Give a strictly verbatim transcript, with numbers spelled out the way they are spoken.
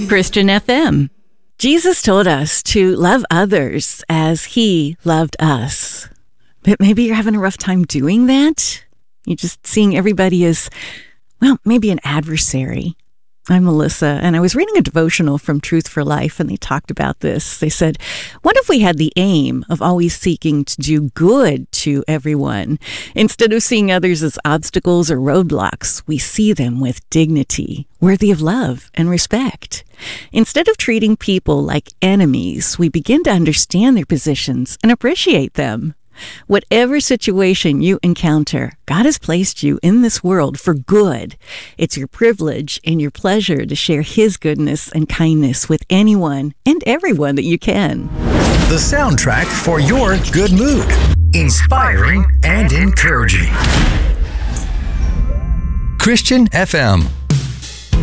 Christian F M. Jesus told us to love others as he loved us. But maybe you're having a rough time doing that. You're just seeing everybody as, well, maybe an adversary. I'm Melissa, and I was reading a devotional from Truth for Life, and they talked about this. They said, what if we had the aim of always seeking to do good to everyone? Instead of seeing others as obstacles or roadblocks, we see them with dignity, worthy of love and respect. Instead of treating people like enemies, we begin to understand their positions and appreciate them. Whatever situation you encounter, God has placed you in this world for good. It's your privilege and your pleasure to share His goodness and kindness with anyone and everyone that you can. The soundtrack for your good mood. Inspiring and encouraging. Christian F M.